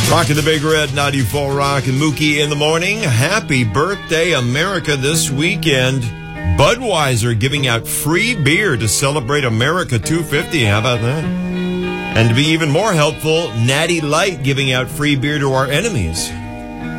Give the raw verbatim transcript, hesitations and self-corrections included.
Rocking the Big Red ninety-four Rock and Mookie in the morning. Happy birthday, America, this weekend. Budweiser giving out free beer to celebrate America two fifty. How about that? And to be even more helpful, Natty Light giving out free beer to our enemies.